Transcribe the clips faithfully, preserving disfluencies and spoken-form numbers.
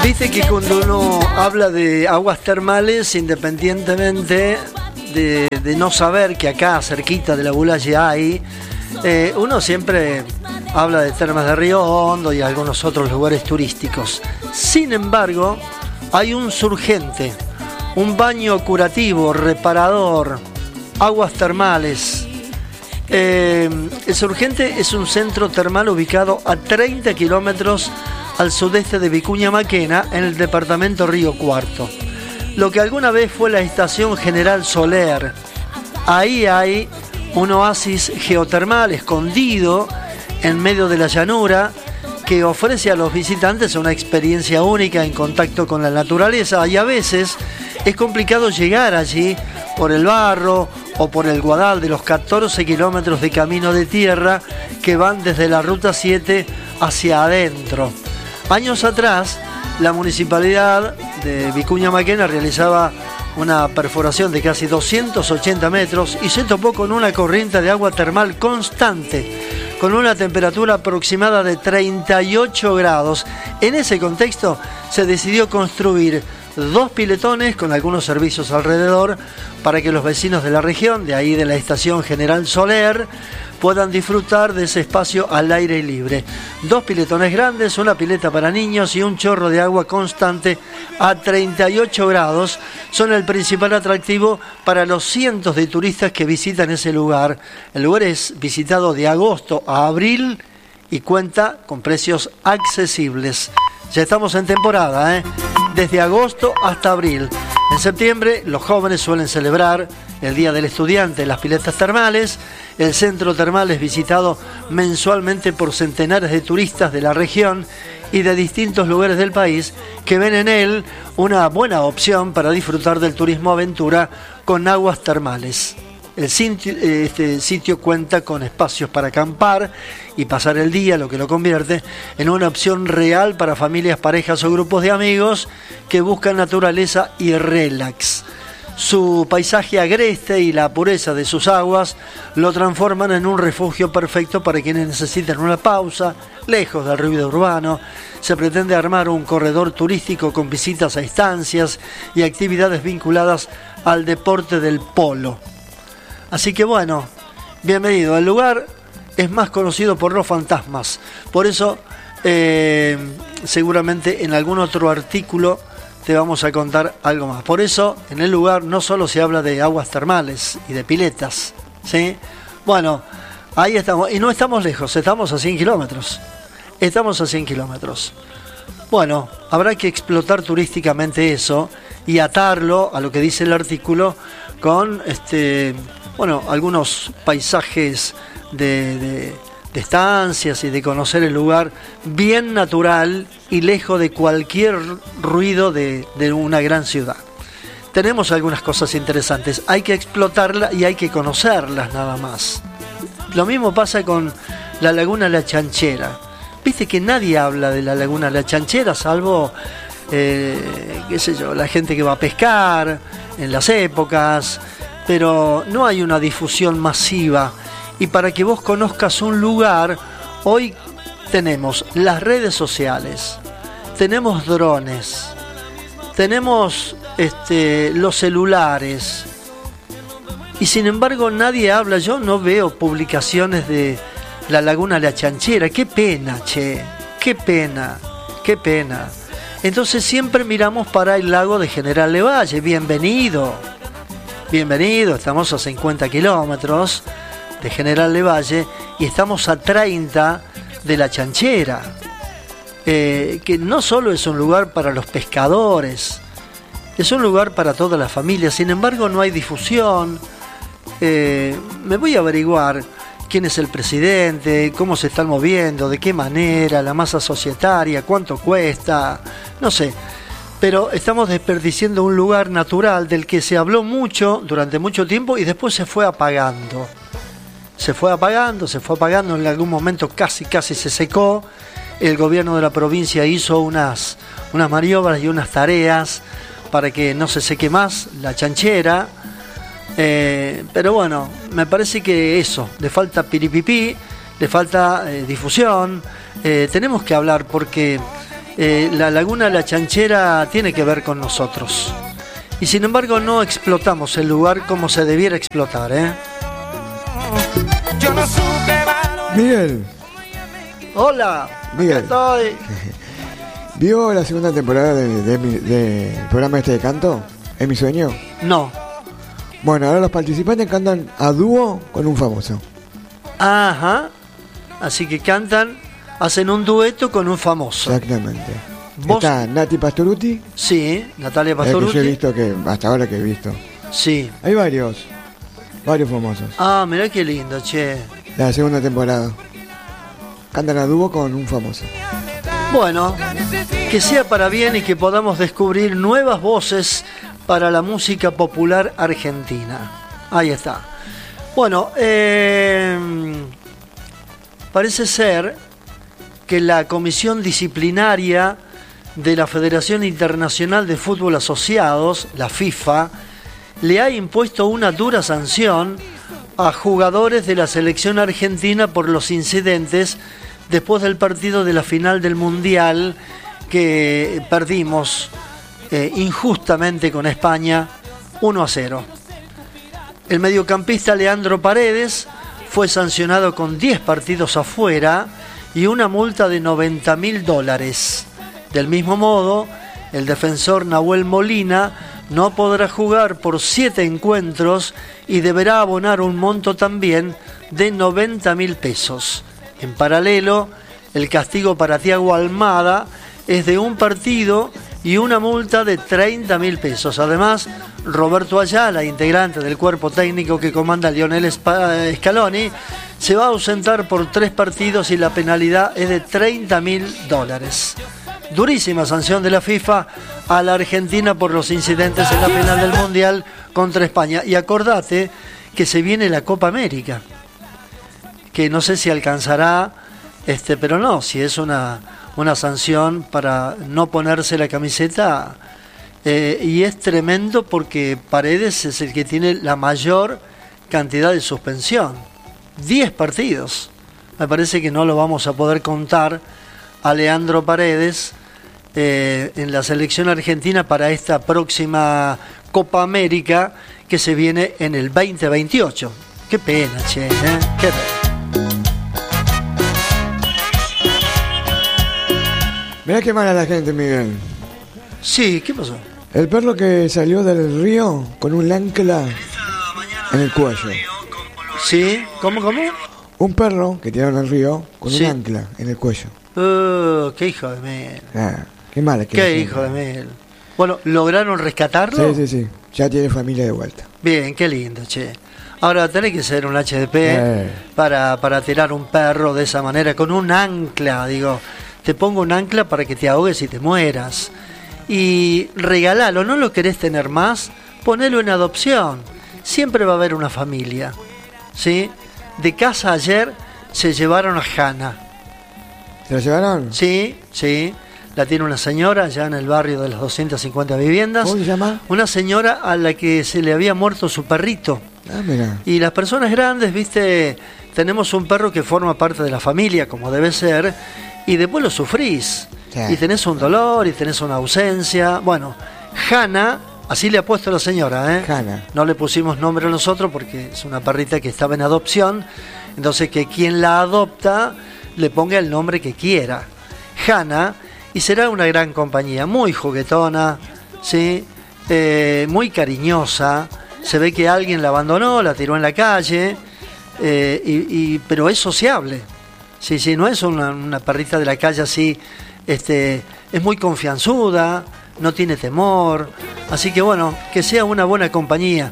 Viste que cuando uno habla de aguas termales, independientemente de, de no saber que acá cerquita de la Bulaye hay, eh, uno siempre habla de Termas de Río Hondo y algunos otros lugares turísticos. Sin embargo, hay un surgente, un baño curativo, reparador, aguas termales. Eh, el Surgente es un centro termal ubicado a treinta kilómetros al sudeste de Vicuña Maquena, en el departamento Río Cuarto. Lo que alguna vez fue la estación General Soler. Ahí hay un oasis geotermal escondido en medio de la llanura que ofrece a los visitantes una experiencia única en contacto con la naturaleza, y a veces es complicado llegar allí por el barro o por el guadal de los catorce kilómetros de camino de tierra que van desde la Ruta siete hacia adentro. Años atrás, la municipalidad de Vicuña Maquena realizaba una perforación de casi doscientos ochenta metros y se topó con una corriente de agua termal constante, con una temperatura aproximada de treinta y ocho grados. En ese contexto se decidió construir dos piletones con algunos servicios alrededor para que los vecinos de la región, de ahí de la estación General Soler, puedan disfrutar de ese espacio al aire libre. Dos piletones grandes, una pileta para niños y un chorro de agua constante a treinta y ocho grados son el principal atractivo para los cientos de turistas que visitan ese lugar. El lugar es visitado de agosto a abril y cuenta con precios accesibles. Ya estamos en temporada, ¿eh? Desde agosto hasta abril. En septiembre los jóvenes suelen celebrar el Día del Estudiante en las piletas termales. El centro termal es visitado mensualmente por centenares de turistas de la región y de distintos lugares del país que ven en él una buena opción para disfrutar del turismo aventura con aguas termales. El sitio, este sitio cuenta con espacios para acampar y pasar el día, lo que lo convierte en una opción real para familias, parejas o grupos de amigos que buscan naturaleza y relax. Su paisaje agreste y la pureza de sus aguas lo transforman en un refugio perfecto para quienes necesitan una pausa, lejos del ruido urbano. Se pretende armar un corredor turístico con visitas a estancias y actividades vinculadas al deporte del polo. Así que bueno, bienvenido. El lugar es más conocido por los fantasmas. Por eso, eh, seguramente en algún otro artículo te vamos a contar algo más. Por eso, en el lugar no solo se habla de aguas termales y de piletas, ¿sí? Bueno, ahí estamos. Y no estamos lejos, estamos a cien kilómetros. Estamos a cien kilómetros. Bueno, habrá que explotar turísticamente eso y atarlo a lo que dice el artículo con este... bueno, algunos paisajes de, de, de estancias y de conocer el lugar bien natural y lejos de cualquier ruido de, de una gran ciudad. Tenemos algunas cosas interesantes, hay que explotarlas y hay que conocerlas nada más. Lo mismo pasa con la Laguna La Chanchera. Viste que nadie habla de la Laguna La Chanchera, salvo, eh, qué sé yo, la gente que va a pescar en las épocas, pero no hay una difusión masiva. Y para que vos conozcas un lugar, hoy tenemos las redes sociales, tenemos drones, tenemos este, los celulares, y sin embargo nadie habla. Yo no veo publicaciones de la Laguna La Chanchera. Qué pena, che, qué pena, qué pena. Entonces siempre miramos para el lago de General Lavalle. Bienvenido. Bienvenido, estamos a cincuenta kilómetros de General Lavalle y estamos a treinta de La Chanchera, eh, que no solo es un lugar para los pescadores, es un lugar para toda la familia. Sin embargo, no hay difusión. Eh, me voy a averiguar quién es el presidente, cómo se están moviendo, de qué manera, la masa societaria, cuánto cuesta, no sé. Pero estamos desperdiciando un lugar natural del que se habló mucho durante mucho tiempo y después se fue apagando. Se fue apagando, se fue apagando, en algún momento casi, casi se secó. El gobierno de la provincia hizo unas, unas maniobras y unas tareas para que no se seque más la chanchera. Eh, pero bueno, me parece que eso, le falta piripipí, le falta eh, difusión. Eh, tenemos que hablar porque eh, la laguna La Chanchera tiene que ver con nosotros. Y sin embargo no explotamos el lugar como se debiera explotar, ¿eh? Miguel. Hola, Miguel. acá estoy. ¿Vio la segunda temporada del de, de, de programa este de canto? ¿Es mi sueño? No. Bueno, ahora los participantes cantan a dúo con un famoso. Ajá. Así que cantan, hacen un dueto con un famoso. Exactamente. ¿Vos? Está Nati Pastoruti. Sí, Natalia Es que Pastoruti. yo he visto que, hasta ahora que he visto. Sí. Hay varios, varios famosos. Ah, mirá qué lindo, che. La segunda temporada. Cantan a dúo con un famoso. Bueno, que sea para bien y que podamos descubrir nuevas voces para la música popular argentina. Ahí está. Bueno, eh, parece ser que la Comisión Disciplinaria de la Federación Internacional de Fútbol Asociados, la FIFA, le ha impuesto una dura sanción a jugadores de la selección argentina por los incidentes después del partido de la final del Mundial que perdimos eh, injustamente con España uno a cero. El mediocampista Leandro Paredes fue sancionado con diez partidos afuera y una multa de noventa mil dólares. Del mismo modo, el defensor Nahuel Molina no podrá jugar por siete encuentros y deberá abonar un monto también de noventa mil pesos. En paralelo, el castigo para Thiago Almada es de un partido y una multa de treinta mil pesos. Además, Roberto Ayala, integrante del cuerpo técnico que comanda Lionel Scaloni, se va a ausentar por tres partidos y la penalidad es de treinta mil dólares. Durísima sanción de la FIFA a la Argentina por los incidentes en la final del Mundial contra España. Y acordate que se viene la Copa América, que no sé si alcanzará, este, pero no, si es una, una sanción para no ponerse la camiseta, eh, y es tremendo porque Paredes es el que tiene la mayor cantidad de suspensión, diez partidos. Me parece que no lo vamos a poder contar a Leandro Paredes eh, en la selección argentina para esta próxima Copa América que se viene en el veinte veintiocho. Qué pena, che, ¿eh? Qué pena. Mirá qué mala la gente, Miguel. Sí, ¿qué pasó? El perro que salió del río con un ancla en el cuello. ¿Sí? ¿Cómo, cómo? Un perro que tiraron al río con Sí. un ancla en el cuello. Uh, qué hijo de mil. Ah, qué mala que Qué es. hijo de mil. Bueno, ¿lograron rescatarlo? Sí, sí, sí. Ya tiene familia de vuelta. Bien, qué lindo, che. Ahora tenés que ser un H D P Eh. para, para tirar un perro de esa manera, con un ancla, digo. Te pongo un ancla para que te ahogues y te mueras. Y regalalo, ¿no lo querés tener más? Ponelo en adopción. Siempre va a haber una familia, ¿sí? De casa ayer se llevaron a Hanna. ¿Se la llevaron? Sí, sí. La tiene una señora allá en el barrio de las doscientas cincuenta viviendas. ¿Cómo se llama? Una señora a la que se le había muerto su perrito. Ah, mira. Y las personas grandes, viste, tenemos un perro que forma parte de la familia, como debe ser, y después lo sufrís. Sí. Y tenés un dolor, y tenés una ausencia. Bueno, Hanna, así le ha puesto la señora, ¿eh? Hanna. No le pusimos nombre a nosotros porque es una perrita que estaba en adopción. Entonces que quien la adopta le ponga el nombre que quiera. Hanna, y será una gran compañía, muy juguetona, ¿sí? Eh, muy cariñosa. Se ve que alguien la abandonó, la tiró en la calle, eh, y, y, pero es sociable. Sí, sí, no es una, una perrita de la calle así, este, es muy confianzuda, no tiene temor. Así que bueno, que sea una buena compañía.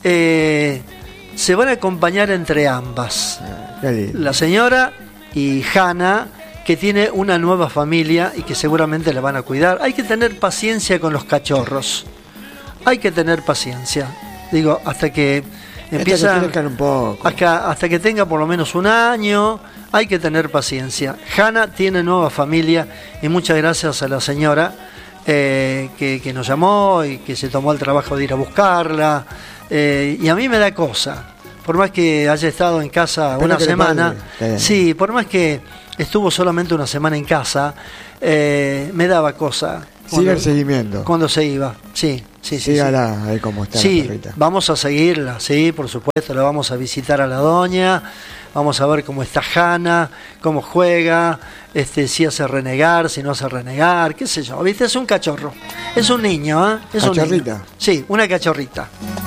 Eh, se van a acompañar entre ambas, Qué lindo. la señora y Hanna, que tiene una nueva familia y que seguramente la van a cuidar. Hay que tener paciencia con los cachorros. Hay que tener paciencia. Digo, hasta que empieza, Hasta que crezcan un poco. hasta, hasta que tenga por lo menos un año, hay que tener paciencia. Hanna tiene nueva familia y muchas gracias a la señora eh, que, que nos llamó y que se tomó el trabajo de ir a buscarla. Eh, y a mí me da cosa, por más que haya estado en casa Pero una que le semana, pague. sí, por más que estuvo solamente una semana en casa, eh, me daba cosa. Sigue el seguimiento. Cuando se iba, sí, sí, sí. Sígala, sí. a ver cómo está sí, la perrita. Vamos a seguirla, sí, por supuesto, la vamos a visitar a la doña, vamos a ver cómo está Hanna, cómo juega, este, si hace renegar, si no hace renegar, qué sé yo, ¿viste? Es un cachorro, es un niño, ¿eh? Es ¿Cachorrita? un niño. Sí, una cachorrita.